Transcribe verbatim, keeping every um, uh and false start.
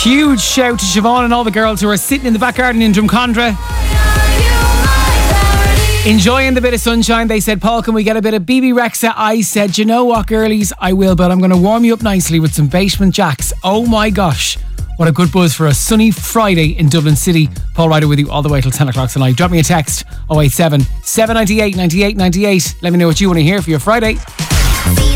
Huge shout to Siobhan and all the girls who are sitting in the back garden in Drumcondra, enjoying the bit of sunshine. They said, Paul, can we get a bit of B B Rexa? I said, you know what, girlies, I will, but I'm going to warm you up nicely with some Basement Jacks. Oh my gosh, what a good buzz for a sunny Friday in Dublin City. Paul Ryder with you all the way till ten o'clock tonight. Drop me a text, oh eight seven, seven nine eight, nine eight nine eight. Let me know what you want to hear for your Friday.